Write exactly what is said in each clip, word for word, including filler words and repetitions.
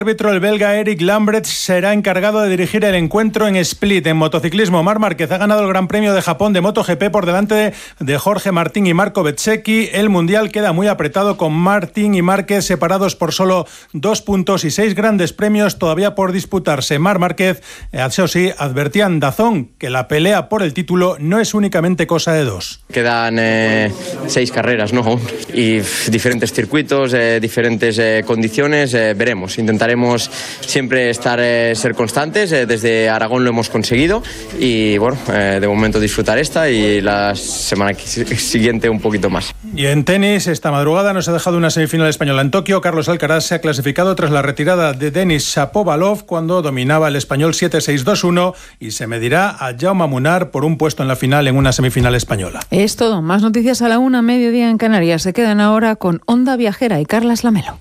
El árbitro, el belga Eric Lambrecht, será encargado de dirigir el encuentro en Split. En motociclismo, Marc Márquez ha ganado el Gran Premio de Japón de MotoGP por delante de, de Jorge Martín y Marco Bezzecchi. El Mundial queda muy apretado, con Martín y Márquez separados por solo dos puntos y seis grandes premios todavía por disputarse. Marc Márquez, eso sí, advertía en DAZN que la pelea por el título no es únicamente cosa de dos. Quedan eh, seis carreras, ¿no? Y diferentes circuitos, eh, diferentes eh, condiciones, eh, veremos, intentaremos siempre estar, eh, ser constantes. Eh, desde Aragón lo hemos conseguido y bueno, eh, de momento disfrutar esta y la semana siguiente un poquito más. Y en tenis, esta madrugada nos ha dejado una semifinal española en Tokio. Carlos Alcaraz se ha clasificado tras la retirada de Denis Shapovalov cuando dominaba el español siete seis dos uno y se medirá a Jaume Munar por un puesto en la final en una semifinal española. Es todo. Más noticias a la una, mediodía en Canarias. Se quedan ahora con Onda Viajera y Carlas Lamelo.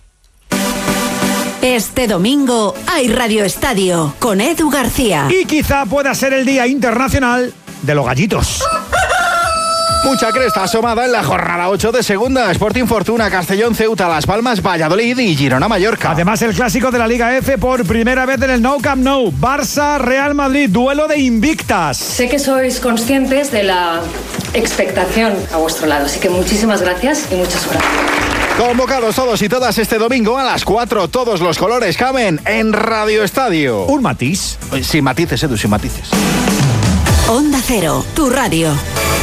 Este domingo hay Radio Estadio con Edu García. Y quizá pueda ser el Día Internacional de los Gallitos. Mucha cresta asomada en la jornada ocho de Segunda. Sporting Fortuna, Castellón, Ceuta, Las Palmas, Valladolid y Girona Mallorca. Además, el clásico de la Liga F por primera vez en el Nou Camp Nou. Barça, Real Madrid, duelo de invictas. Sé que sois conscientes de la expectación a vuestro lado, así que muchísimas gracias y mucha suerte. Convocados todos y todas este domingo a las cuatro. Todos los colores caben en Radio Estadio. Un matiz. Sin matices, Edu, sin matices. Onda Cero, tu radio.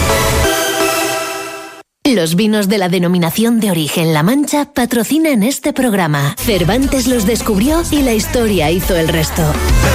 Los vinos de la denominación de origen La Mancha patrocinan este programa. Cervantes los descubrió y la historia hizo el resto.